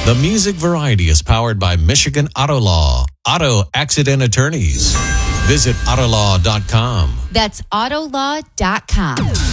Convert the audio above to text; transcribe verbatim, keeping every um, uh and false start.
The Music Variety is powered by Michigan Auto Law, Auto Accident Attorneys. Visit autolaw dot com. That's autolaw dot com.